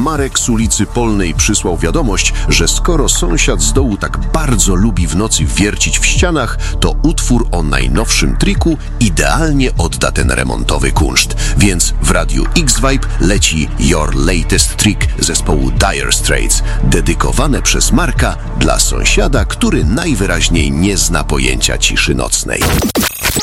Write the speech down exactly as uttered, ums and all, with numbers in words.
Marek z ulicy Polnej przysłał wiadomość, że skoro sąsiad z dołu tak bardzo lubi w nocy wiercić w ścianach, to utwór o najnowszym triku idealnie odda ten remontowy kunszt. Więc w radiu X-Vibe leci Your Latest Trick zespołu Dire Straits, dedykowane przez Marka dla sąsiada, który najwyraźniej nie zna pojęcia ciszy nocnej.